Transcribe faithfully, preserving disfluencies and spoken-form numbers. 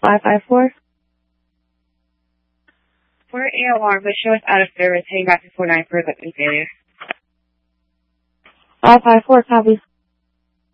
five five four. For A O R, but show us out of service, heading back to four nine for equipment failure. five five four, copy.